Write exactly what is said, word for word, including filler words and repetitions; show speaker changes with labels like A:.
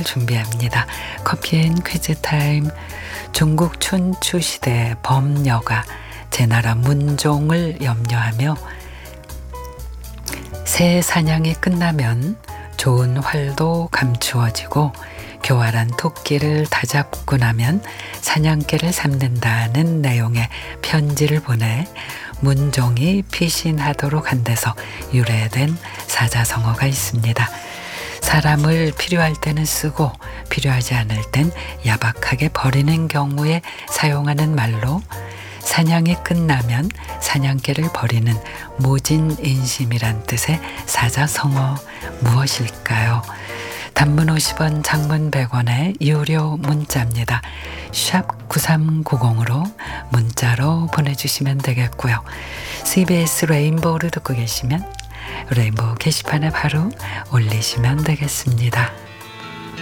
A: 준비합니다. 커피 앤 퀴즈 타임. 중국 춘추 시대 범녀가 제나라 문종을 염려하며 새 사냥이 끝나면 좋은 활도 감추어지고 교활한 토끼를 다잡고 나면 사냥개를 삼는다는 내용의 편지를 보내 문종이 피신하도록 한 데서 유래된 사자성어가 있습니다. 사람을 필요할 때는 쓰고 필요하지 않을 땐 야박하게 버리는 경우에 사용하는 말로 사냥이 끝나면 사냥개를 버리는 모진인심이란 뜻의 사자성어 무엇일까요? 단문 오십 원, 장문 백 원의 유료 문자입니다. 샵 구삼구공으로 문자로 보내주시면 되겠고요. 씨비에스 레인보우를 듣고 계시면 레인보우 게시판에 바로 올리시면 되겠습니다.